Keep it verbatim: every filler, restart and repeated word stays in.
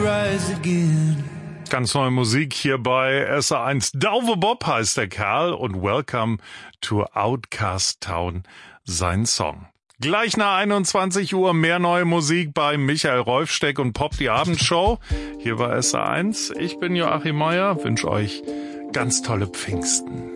rise again. Ganz neue Musik hier bei S R eins. Dauwe Bob heißt der Kerl und Welcome to Outcast Town, sein Song. Gleich nach einundzwanzig Uhr mehr neue Musik bei Michael Rolfsteck und Pop die Abendshow. Hier bei S R eins. Ich bin Joachim Meier, wünsche euch ganz tolle Pfingsten.